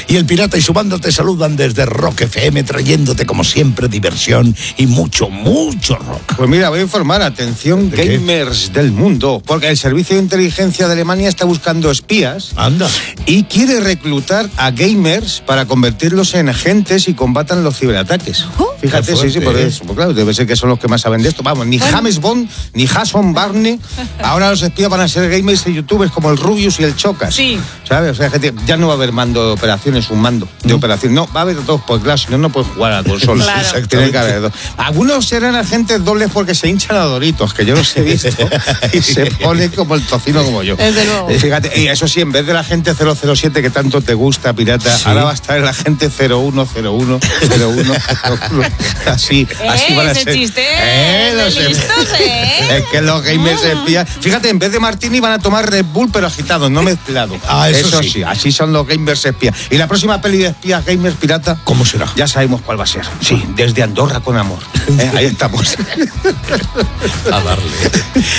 Y el pirata y su banda te saludan desde Rock FM, trayéndote como siempre diversión y mucho, mucho rock. Pues mira, voy a informar, atención, gamers del mundo, porque el Servicio de Inteligencia de Alemania está buscando espías. Anda. Y quiere reclutar a gamers para convertirlos en agentes y combatan los ciberataques. Fíjate, sí, por eso. Pues claro, debe ser que son los que más saben de esto. Vamos, ni James Bond, ni Jason Barney. Ahora los espías van a ser gamers y youtubers como el Rubius y el Chocas. Sí. ¿Sabes? O sea, gente, ya no va a haber mando de operaciones, un mando de operación. No, va a haber dos, pues claro, si no puedes jugar a la consola. Claro. Tiene que haber dos. Algunos serán agentes dobles porque se hinchan a Doritos, que yo los he visto, y se pone como el tocino como yo. Desde luego. Fíjate, y eso sí, en vez del agente 007 que tanto te gusta, pirata, ahora va a estar el agente 0101. Así van a ese ser. chiste Los listos, Es que los gamers espías. Fíjate, en vez de martini van a tomar Red Bull, pero agitado, no mezclado. Eso sí. Así son los gamers espías. Y la próxima peli de espías gamers pirata, ¿cómo será? Ya sabemos cuál va a ser. Sí, desde Andorra con amor. Ahí estamos. A darle.